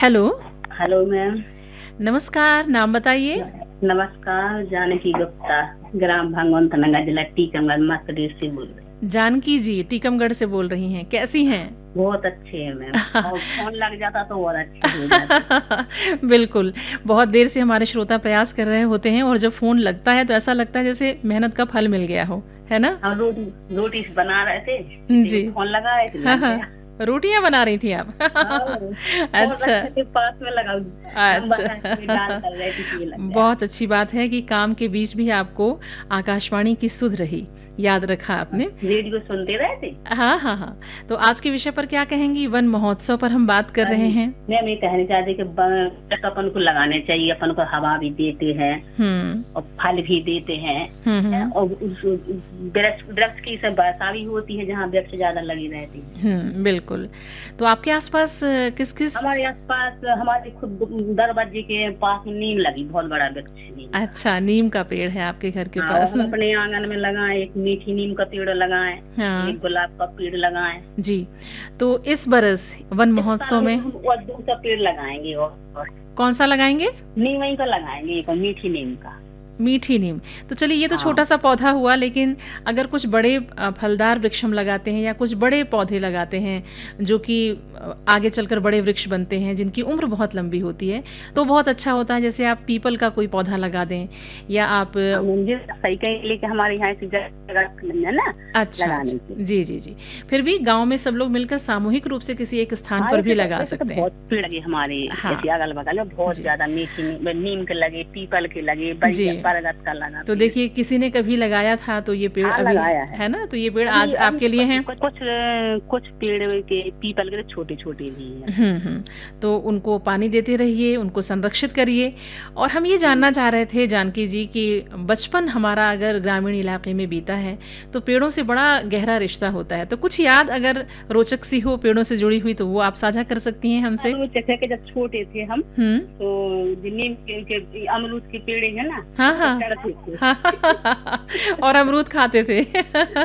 Hello. Hello ma'am. नमस्कार, नाम बताइए। नमस्कार, जानकी गुप्ता, ग्राम भांगवंत नगर, जिला टीकमगढ़, मध्य प्रदेश से बोल रहे हैं। जानकी जी टीकमगढ़ से बोल रही हैं, कैसी हैं? बहुत अच्छे हैं मैम, और फोन लग जाता तो और अच्छे हो जाते। बिल्कुल। बहुत देर से हमारे श्रोता प्रयास कर रहे होते हैं और जब फ़ोन लगता है तो ऐसा लगता है जैसे मेहनत का फल मिल गया हो, है ना? हम रोटी रोटी बना रहे थे, किसी जी। को फोन लगाए तो हाँ, लग हाँ। गया। रोटियाँ बना रही थी आप? हाँ, फोन अच्छा। रखे थे पास में, लगा नंबर डाल अच्छा। कर रहे थे, ये लग गया। बहुत अच्छी बात है कि काम के बीच भी आपको आकाशवाणी की सुध रही, याद रखा आपने। रेडियो सुनते रहे थे। हाँ, हाँ, हाँ। तो आज के विषय पर क्या कहेंगी? वन महोत्सव पर हम बात कर रहे हैं। मैम ये कहना चाहते कि वृक्ष अपन को लगाने चाहिए, अपन को हवा भी देते हैं हुँ। और फल भी देते हैं। हुँ, हुँ। और वृक्ष वृक्ष की सब वर्षा भी होती है जहाँ वृक्ष ज्यादा लगी रहती है। हुँ, बिल्कुल। तो आपके आस-पास किस-किस हमारे आसपास, हमारे खुद दरवाजे के पास में नीम लगी, बहुत बड़ा वृक्ष है नीम का। अच्छा, नीम का पेड़ है आपके घर के हाँ, और पास। हम अपने आंगन में लगाए, एक मीठी नीम का पेड़ लगाए, हाँ, एक गुलाब का पेड़ लगाए। जी। तो इस बरस वन इस साल महोत्सव में हम और दूसरा पेड़ लगाएंगे, और कौन-सा लगाएँगे? नीम ही का लगाएंगे, एक और मीठी नीम का। मीठी नीम। तो चलिए ये तो हाँ, छोटा-सा पौधा हुआ, लेकिन अगर कुछ बड़े फलदार वृक्ष हम लगाते हैं या कुछ बड़े पौधे लगाते हैं जो कि आगे चलकर बड़े वृक्ष बनते हैं जिनकी उम्र बहुत लंबी होती है, तो बहुत अच्छा होता है। जैसे आप पीपल का कोई पौधा लगा दें या आप मुझे सही कहीं लेके हमारे यहाँ से जगह है ना अच्छा, लगाने अच्छा। की। जी, जी, जी। फिर भी गाँव में सब लोग मिलकर सामूहिक रूप से किसी एक स्थान हाँ, पर भी लगा ऐसे तो सकते हैं। बहुत पेड़ लगे हमारे, हाँ, ऐसे अगल बगल में बहुत जी। ज्यादा मीठी नीम के लगे, पीपल के लगे, जी। बरगद का लगा तो पेड़। देखिए किसी ने कभी लगाया था तो ये पेड़ हाँ, अभी लगाया है। है ना? तो ये पेड़ अभी आज अभी आपके लिए हैं। कुछ पेड़ के पीपल के छोटे छोटे भी हैं। तो उनको पानी देते रहिए, उनको संरक्षित करिए। और हम ये जानना चाह रहे थे जानकी जी कि बचपन हमारा अगर ग्रामीण इलाके में बीता है, तो पेड़ों से बड़ा गहरा रिश्ता होता है। तो कुछ याद अगर रोचक सी हो पेड़ों से जुड़ी हुई तो वो आप साझा कर सकती हैं हमसे? के जब छोटे थे हम, हुँ। तो नीम के अमरूद के पेड़ है ना, हाँ, उस पे हाँ। चढ़ते थे। और अमरूद खाते थे।